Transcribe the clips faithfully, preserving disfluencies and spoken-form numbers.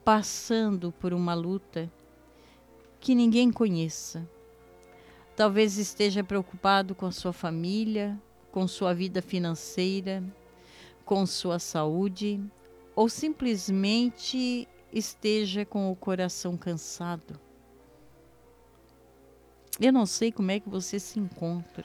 passando por uma luta que ninguém conheça. Talvez esteja preocupado com a sua família, com sua vida financeira, com sua saúde, ou simplesmente esteja com o coração cansado. Eu não sei como é que você se encontra,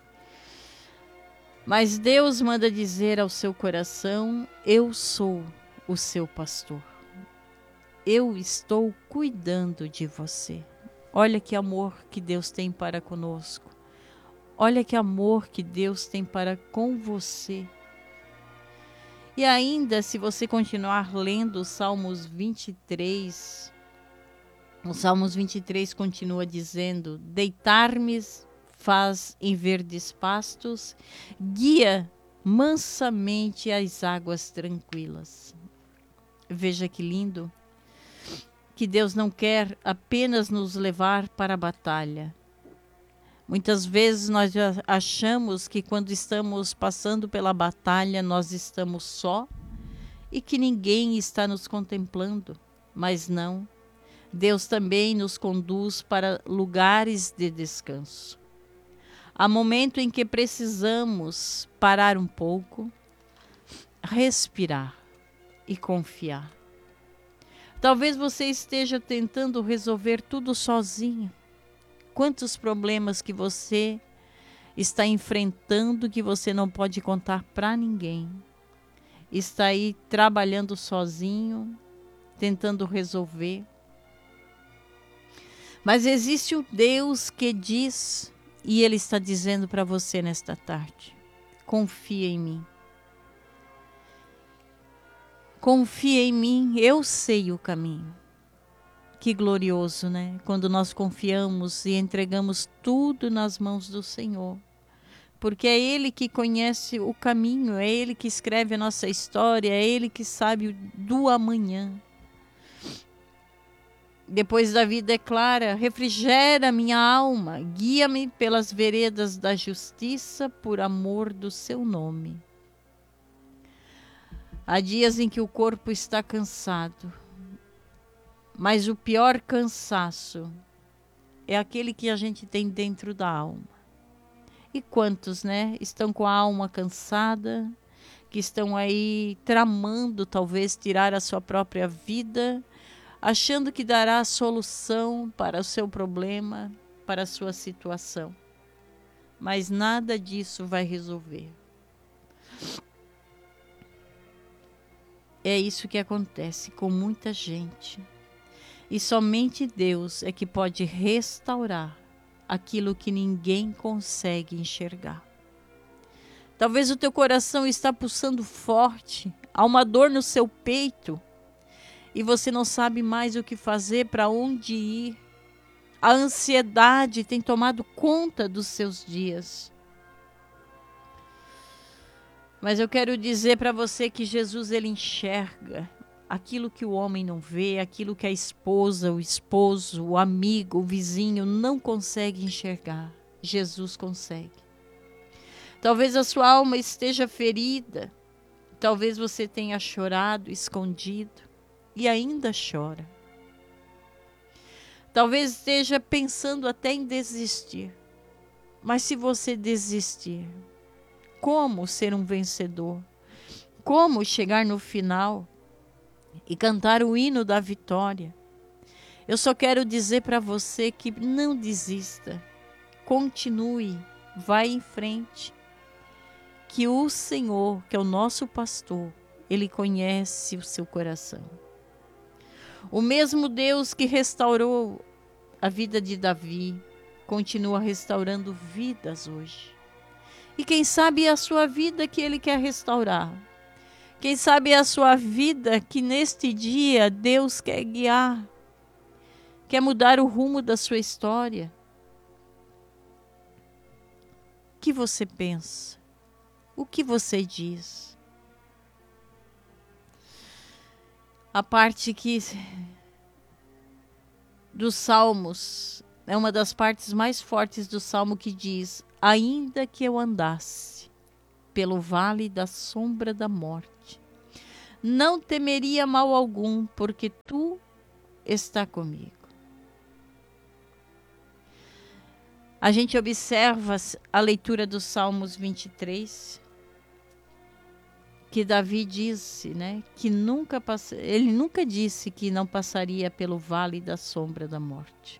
mas Deus manda dizer ao seu coração: eu sou o seu pastor. Eu estou cuidando de você. Olha que amor que Deus tem para conosco. Olha que amor que Deus tem para com você. E ainda, se você continuar lendo os Salmos vinte e três, o Salmos vinte e três continua dizendo: deitar-me faz em verdes pastos, guia mansamente as águas tranquilas. Veja que lindo, que Deus não quer apenas nos levar para a batalha. Muitas vezes nós achamos que quando estamos passando pela batalha, nós estamos só e que ninguém está nos contemplando, mas não. Deus também nos conduz para lugares de descanso. Há momento em que precisamos parar um pouco, respirar e confiar. Talvez você esteja tentando resolver tudo sozinho. Quantos problemas que você está enfrentando que você não pode contar para ninguém. Está aí trabalhando sozinho, tentando resolver. Mas existe um Deus que diz, e Ele está dizendo para você nesta tarde: confia em mim. Confia em mim, eu sei o caminho. Que glorioso, né? Quando nós confiamos e entregamos tudo nas mãos do Senhor. Porque é Ele que conhece o caminho, é Ele que escreve a nossa história, é Ele que sabe do amanhã. Depois Davi declara: refrigera minha alma, guia-me pelas veredas da justiça, por amor do seu nome. Há dias em que o corpo está cansado, mas o pior cansaço é aquele que a gente tem dentro da alma. E quantos, né, estão com a alma cansada, que estão aí tramando talvez tirar a sua própria vida, achando que dará a solução para o seu problema, para a sua situação. Mas nada disso vai resolver. É isso que acontece com muita gente. E somente Deus é que pode restaurar aquilo que ninguém consegue enxergar. Talvez o teu coração está pulsando forte, há uma dor no seu peito, e você não sabe mais o que fazer, para onde ir. A ansiedade tem tomado conta dos seus dias. Mas eu quero dizer para você que Jesus, ele enxerga aquilo que o homem não vê, aquilo que a esposa, o esposo, o amigo, o vizinho não consegue enxergar. Jesus consegue. Talvez a sua alma esteja ferida, talvez você tenha chorado, escondido, e ainda chora. Talvez esteja pensando até em desistir. Mas se você desistir, como ser um vencedor? Como chegar no final e cantar o hino da vitória? Eu só quero dizer para você que não desista. Continue, vai em frente. Que o Senhor, que é o nosso pastor, Ele conhece o seu coração. O mesmo Deus que restaurou a vida de Davi, continua restaurando vidas hoje. E quem sabe é a sua vida que Ele quer restaurar. Quem sabe é a sua vida que neste dia Deus quer guiar. Quer mudar o rumo da sua história. O que você pensa? O que você diz? A parte que dos Salmos, é uma das partes mais fortes do Salmo que diz: ainda que eu andasse pelo vale da sombra da morte, não temeria mal algum, porque tu está comigo. A gente observa a leitura dos Salmos vinte e três, que Davi disse, né, que nunca pass... ele nunca disse que não passaria pelo vale da sombra da morte.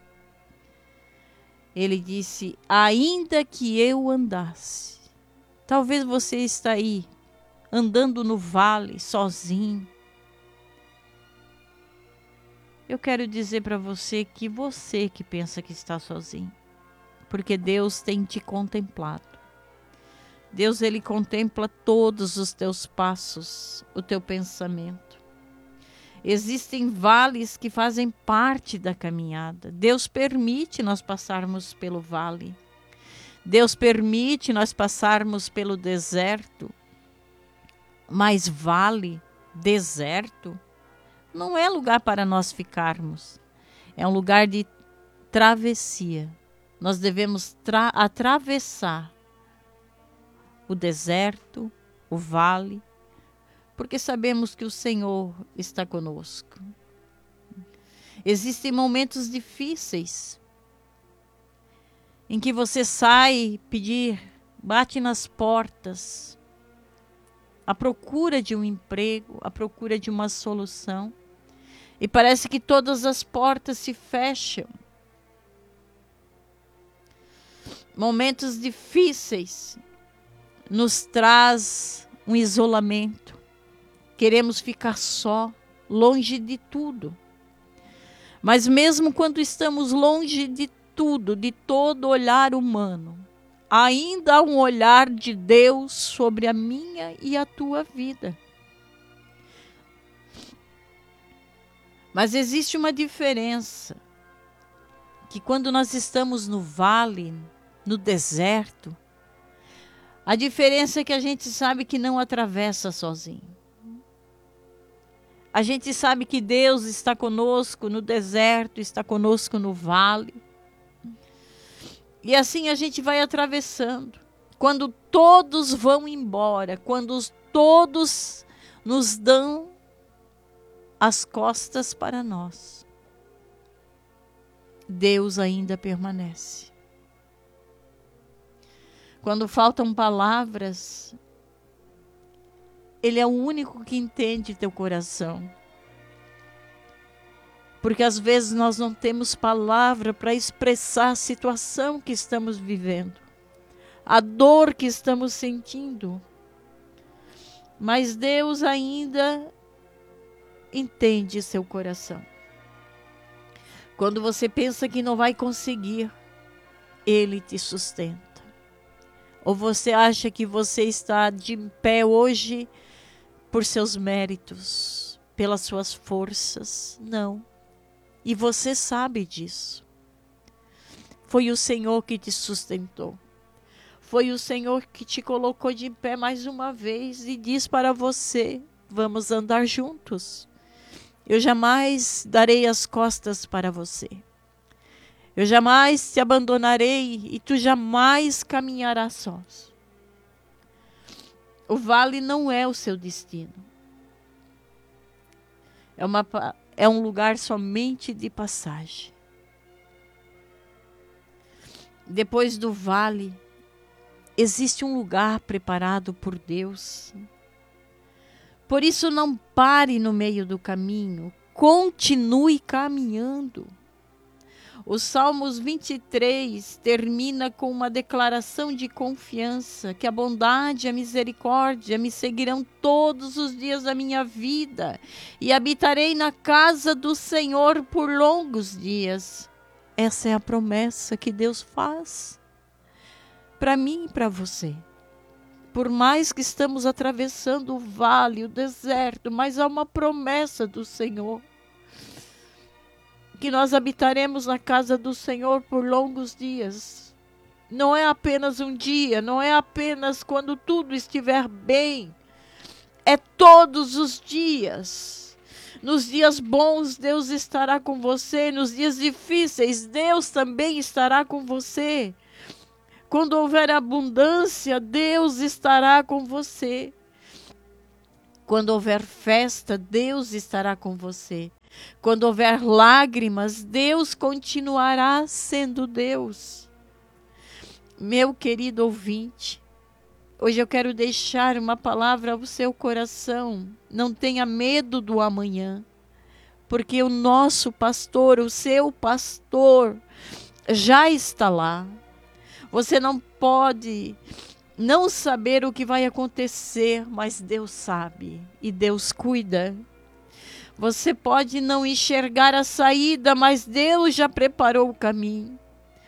Ele disse, ainda que eu andasse. Talvez você está aí, andando no vale, sozinho. Eu quero dizer para você que você que pensa que está sozinho. Porque Deus tem te contemplado. Deus, Ele contempla todos os teus passos, o teu pensamento. Existem vales que fazem parte da caminhada. Deus permite nós passarmos pelo vale. Deus permite nós passarmos pelo deserto. Mas vale, deserto, não é lugar para nós ficarmos. É um lugar de travessia. Nós devemos atravessar o deserto, o vale, porque sabemos que o Senhor está conosco. Existem momentos difíceis em que você sai pedir, bate nas portas, à procura de um emprego, à procura de uma solução, e parece que todas as portas se fecham. Momentos difíceis nos traz um isolamento. Queremos ficar só, longe de tudo. Mas mesmo quando estamos longe de tudo, de todo olhar humano, ainda há um olhar de Deus sobre a minha e a tua vida. Mas existe uma diferença, que quando nós estamos no vale, no deserto, a diferença é que a gente sabe que não atravessa sozinho. A gente sabe que Deus está conosco no deserto, está conosco no vale. E assim a gente vai atravessando. Quando todos vão embora, quando todos nos dão as costas para nós, Deus ainda permanece. Quando faltam palavras, Ele é o único que entende teu coração. Porque às vezes nós não temos palavra para expressar a situação que estamos vivendo, a dor que estamos sentindo. Mas Deus ainda entende seu coração. Quando você pensa que não vai conseguir, Ele te sustenta. Ou você acha que você está de pé hoje por seus méritos, pelas suas forças? Não. E você sabe disso. Foi o Senhor que te sustentou. Foi o Senhor que te colocou de pé mais uma vez e diz para você, vamos andar juntos. Eu jamais darei as costas para você. Eu jamais te abandonarei e tu jamais caminharás sós. O vale não é o seu destino. É, uma, é um lugar somente de passagem. Depois do vale, existe um lugar preparado por Deus. Por isso não pare no meio do caminho, continue caminhando. O Salmos vinte e três termina com uma declaração de confiança, que a bondade e a misericórdia me seguirão todos os dias da minha vida, e habitarei na casa do Senhor por longos dias. Essa é a promessa que Deus faz para mim e para você. Por mais que estamos atravessando o vale, o deserto, mas há uma promessa do Senhor, que nós habitaremos na casa do Senhor por longos dias. Não é apenas um dia, não é apenas quando tudo estiver bem, é todos os dias. Nos dias bons, Deus estará com você, nos dias difíceis, Deus também estará com você. Quando houver abundância, Deus estará com você. Quando houver festa, Deus estará com você. Quando houver lágrimas, Deus continuará sendo Deus. Meu querido ouvinte, hoje eu quero deixar uma palavra ao seu coração. Não tenha medo do amanhã, porque o nosso pastor, o seu pastor, já está lá. Você não pode não saber o que vai acontecer, mas Deus sabe e Deus cuida. Você pode não enxergar a saída, mas Deus já preparou o caminho.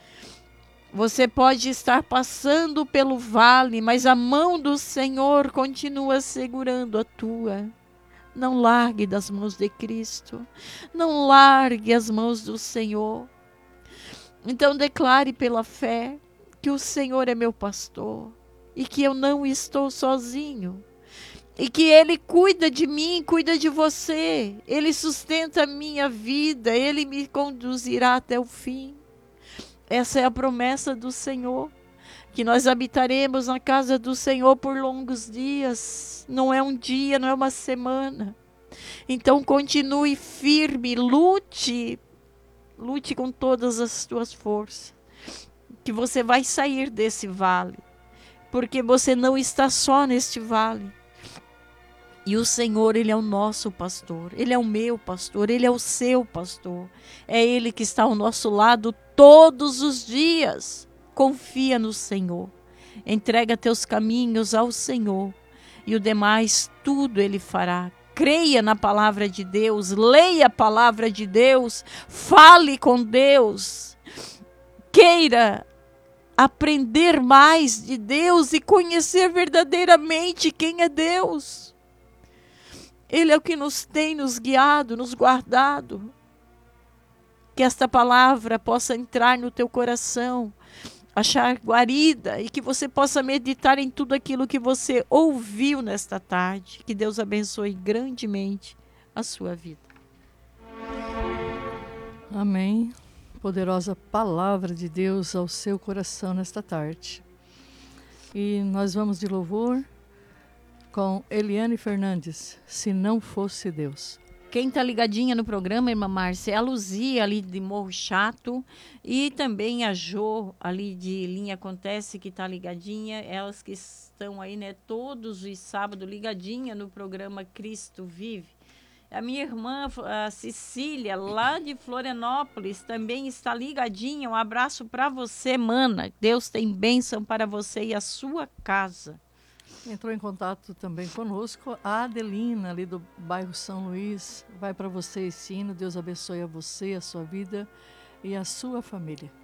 Você pode estar passando pelo vale, mas a mão do Senhor continua segurando a tua. Não largue das mãos de Cristo. Não largue as mãos do Senhor. Então declare pela fé que o Senhor é meu pastor e que eu não estou sozinho. E que Ele cuida de mim, cuida de você. Ele sustenta a minha vida, Ele me conduzirá até o fim. Essa é a promessa do Senhor, que nós habitaremos na casa do Senhor por longos dias. Não é um dia, não é uma semana. Então continue firme, lute, lute com todas as tuas forças, que você vai sair desse vale, porque você não está só neste vale. E o Senhor, Ele é o nosso pastor, Ele é o meu pastor, Ele é o seu pastor. É Ele que está ao nosso lado todos os dias. Confia no Senhor, entrega teus caminhos ao Senhor e o demais tudo Ele fará. Creia na palavra de Deus, leia a palavra de Deus, fale com Deus, queira aprender mais de Deus e conhecer verdadeiramente quem é Deus. Ele é o que nos tem nos guiado, nos guardado. Que esta palavra possa entrar no teu coração, achar guarida e que você possa meditar em tudo aquilo que você ouviu nesta tarde. Que Deus abençoe grandemente a sua vida. Amém. Poderosa palavra de Deus ao seu coração nesta tarde. E nós vamos de louvor com Eliane Fernandes, Se Não Fosse Deus. Quem está ligadinha no programa, irmã Márcia, é a Luzia ali de Morro Chato e também a Jo ali de Linha Acontece que está ligadinha. Elas que estão aí, né, todos os sábados ligadinha no programa Cristo Vive. A minha irmã, a Cecília, lá de Florianópolis, também está ligadinha. Um abraço para você, mana. Deus tem bênção para você e a sua casa. Entrou em contato também conosco a Adelina, ali do bairro São Luís. Vai para você esse hino. Deus abençoe a você, a sua vida e a sua família.